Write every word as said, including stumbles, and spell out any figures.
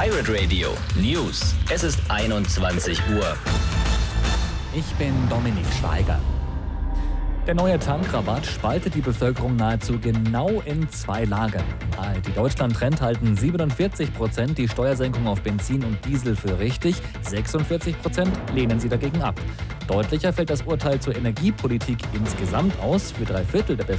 Pirate Radio News. Es ist einundzwanzig Uhr. Ich bin Dominik Steiger. Der neue Tankrabatt spaltet die Bevölkerung nahezu genau in zwei Lager. A R D Deutschland Trend halten siebenundvierzig Prozent die Steuersenkung auf Benzin und Diesel für richtig, sechsundvierzig Prozent lehnen sie dagegen ab. Deutlicher fällt das Urteil zur Energiepolitik insgesamt aus. Für drei Viertel der Bevölkerung